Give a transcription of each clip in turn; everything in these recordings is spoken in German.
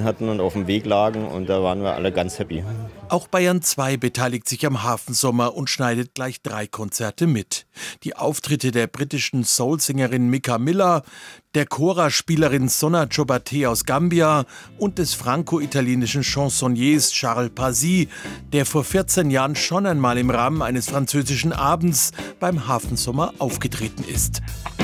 hatten und auf dem Weg lagen und da waren wir alle ganz happy. Auch Bayern 2 beteiligt sich am Hafensommer und schneidet gleich 3 Konzerte mit. Die Auftritte der britischen Soul-Sängerin Mika Miller, der Chora-Spielerin Sona Jobaté aus Gambia und des franco-italienischen Chansonniers Charles Pasi, der vor 14 Jahren schon einmal im Rahmen eines französischen Abends beim Hafensommer aufgetreten ist.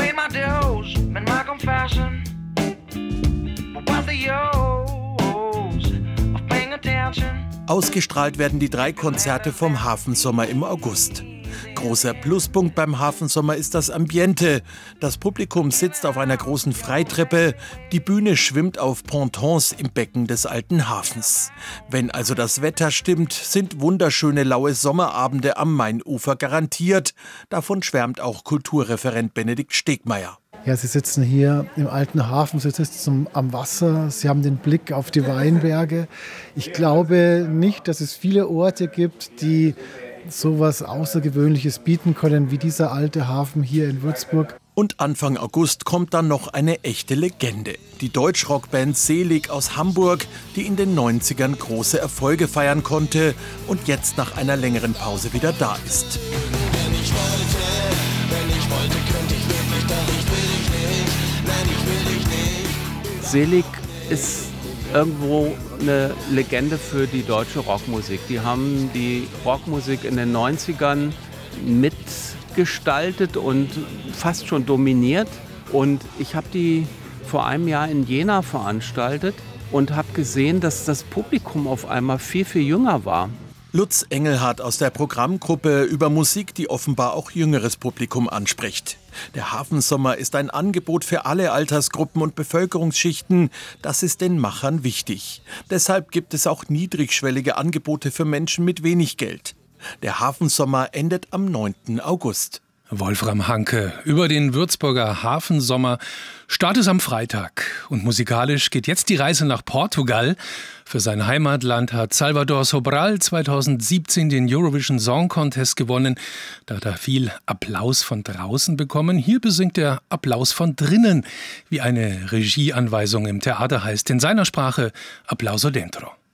Ausgestrahlt werden die 3 Konzerte vom Hafensommer im August. Großer Pluspunkt beim Hafensommer ist das Ambiente. Das Publikum sitzt auf einer großen Freitreppe, die Bühne schwimmt auf Pontons im Becken des alten Hafens. Wenn also das Wetter stimmt, sind wunderschöne laue Sommerabende am Mainufer garantiert. Davon schwärmt auch Kulturreferent Benedikt Stegmaier. Ja, Sie sitzen hier im alten Hafen, Sie sitzen am Wasser, Sie haben den Blick auf die Weinberge. Ich glaube nicht, dass es viele Orte gibt, die sowas Außergewöhnliches bieten können wie dieser alte Hafen hier in Würzburg. Und Anfang August kommt dann noch eine echte Legende. Die Deutschrockband Selig aus Hamburg, die in den 90ern große Erfolge feiern konnte und jetzt nach einer längeren Pause wieder da ist. Wenn ich wollte, könnte ich wirklich, doch ich will dich nicht. Nein, ich will dich nicht. Selig ist irgendwo eine Legende für die deutsche Rockmusik. Die haben die Rockmusik in den 90ern mitgestaltet und fast schon dominiert. Und ich habe die vor einem Jahr in Jena veranstaltet und habe gesehen, dass das Publikum auf einmal viel, viel jünger war. Lutz Engelhardt aus der Programmgruppe über Musik, die offenbar auch jüngeres Publikum anspricht. Der Hafensommer ist ein Angebot für alle Altersgruppen und Bevölkerungsschichten. Das ist den Machern wichtig. Deshalb gibt es auch niedrigschwellige Angebote für Menschen mit wenig Geld. Der Hafensommer endet am 9. August. Wolfram Hanke über den Würzburger Hafensommer. Start ist am Freitag. Und musikalisch geht jetzt die Reise nach Portugal. Für sein Heimatland hat Salvador Sobral 2017 den Eurovision Song Contest gewonnen. Da hat er viel Applaus von draußen bekommen. Hier besingt er Applaus von drinnen, wie eine Regieanweisung im Theater heißt. In seiner Sprache Applauso dentro.